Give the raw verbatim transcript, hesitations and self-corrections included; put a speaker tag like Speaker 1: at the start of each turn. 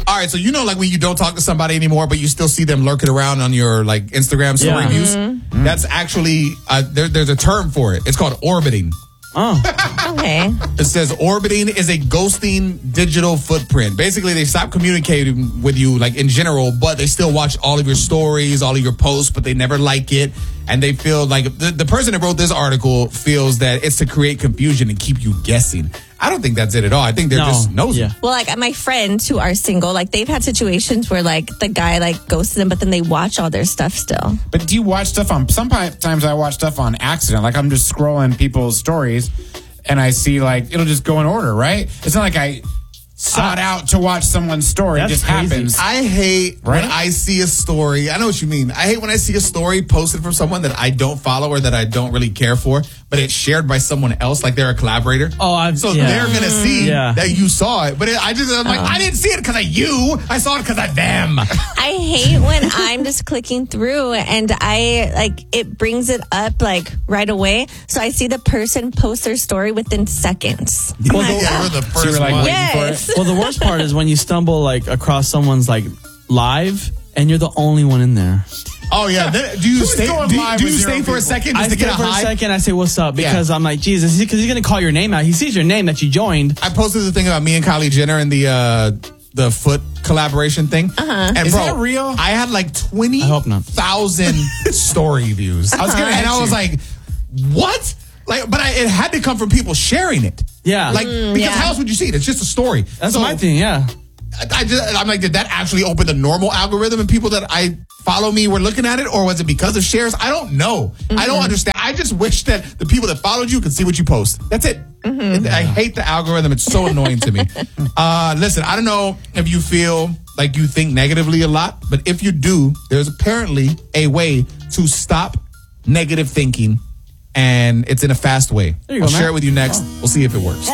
Speaker 1: All right, so you know, like when you don't talk to somebody anymore, but you still see them lurking around on your like Instagram story
Speaker 2: Yeah.
Speaker 1: views.
Speaker 2: Mm-hmm.
Speaker 1: That's actually uh, there, there's a term for it. It's called orbiting.
Speaker 2: Oh,
Speaker 3: Okay.
Speaker 1: It says orbiting is a ghosting digital footprint. Basically, they stop communicating with you, like in general, but they still watch all of your stories, all of your posts, but they never like it. And they feel like the, the person that wrote this article feels that it's to create confusion and keep you guessing. I don't think that's it at all. I think they're
Speaker 2: No.
Speaker 1: just nosy.
Speaker 2: Yeah.
Speaker 3: Well, like my friends who are single, like they've had situations where like the guy like ghosted them, but then they watch all their stuff still.
Speaker 4: But do you watch stuff on, sometimes I watch stuff on accident. Like I'm just scrolling people's stories and I see like, it'll just go in order, right? It's not like I sought out to watch someone's story. It
Speaker 2: That's
Speaker 4: just
Speaker 2: crazy.
Speaker 4: happens.
Speaker 1: I hate
Speaker 4: Right?
Speaker 1: when I see a story. I know what you mean. I hate when I see a story posted from someone that I don't follow or that I don't really care for, but it's shared by someone else, like they're a collaborator.
Speaker 2: Oh, I've-
Speaker 1: so
Speaker 2: yeah.
Speaker 1: they're gonna see
Speaker 2: Yeah.
Speaker 1: that you saw it, but it, I just I'm like I didn't see it because of you. I saw it because of them.
Speaker 3: I hate when I'm just clicking through and I like it brings it up like right away. So I see the person post their story within seconds.
Speaker 1: Well, yeah, we're the
Speaker 4: So you
Speaker 1: first
Speaker 4: were like
Speaker 1: one.
Speaker 4: waiting for
Speaker 3: Yes.
Speaker 4: it.
Speaker 2: well, the worst part is when you stumble like across someone's like live and you're the only one in there.
Speaker 1: Oh yeah. Then, do you
Speaker 4: Who's
Speaker 1: stay?
Speaker 4: going
Speaker 1: Do, you-
Speaker 4: live
Speaker 1: do
Speaker 4: with
Speaker 1: you
Speaker 4: zero
Speaker 1: stay for a
Speaker 4: people?
Speaker 1: second
Speaker 2: I
Speaker 1: just to
Speaker 2: stay
Speaker 1: get a
Speaker 2: for a
Speaker 1: high?
Speaker 2: second. I say, "What's up?"
Speaker 1: Yeah.
Speaker 2: Because I'm like, Jesus, because he's gonna call your name out. He sees your name that you joined.
Speaker 1: I posted the thing about me and Kylie Jenner and the uh, the foot collaboration thing. Uh-huh. And
Speaker 4: Is
Speaker 1: bro,
Speaker 4: that real?
Speaker 1: I had like twenty
Speaker 2: I hope not.
Speaker 1: thousand story views. I was gonna, and I was like, what? Like, but I, it had to come from people sharing it.
Speaker 2: Yeah.
Speaker 1: Like, because
Speaker 3: yeah.
Speaker 1: how else would you see it? It's just a story.
Speaker 2: That's
Speaker 1: So,
Speaker 2: my thing. Yeah.
Speaker 1: I, I just, I'm like, did that actually open the normal algorithm and people that I follow me were looking at it, or was it because of shares? I don't know. I don't understand. I just wish that the people that followed you could see what you post. That's it. And I hate the algorithm. It's so annoying to me. Uh, listen, I don't know if you feel like you think negatively a lot, but if you do, there's apparently a way to stop negative thinking, and it's in a fast way.
Speaker 2: There you
Speaker 1: I'll
Speaker 2: go, man.
Speaker 1: share it with you next. We'll see if it works.